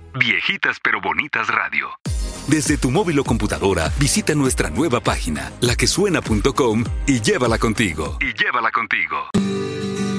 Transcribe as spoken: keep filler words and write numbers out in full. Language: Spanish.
Viejitas pero Bonitas Radio. Desde tu móvil o computadora, visita nuestra nueva página, la que suena punto com, y llévala contigo. Y llévala contigo.